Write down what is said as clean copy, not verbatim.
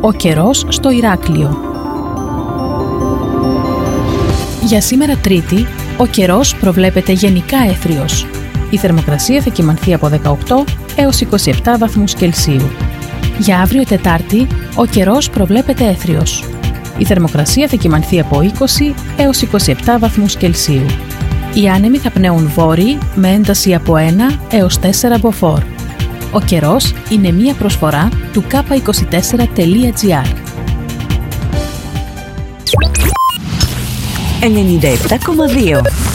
Ο καιρός στο Ηράκλειο. Για σήμερα Τρίτη, ο καιρός προβλέπεται γενικά έθριος. Η θερμοκρασία θα κυμανθεί από 18 έως 27 βαθμούς Κελσίου. Για αύριο Τετάρτη, ο καιρός προβλέπεται έθριος. Η θερμοκρασία θα κυμανθεί από 20 έως 27 βαθμούς Κελσίου. Οι άνεμοι θα πνέουν βόρειοι με ένταση από 1 έως 4 μποφόρ. Ο καιρός είναι μία προσφορά του k24.gr. 97,2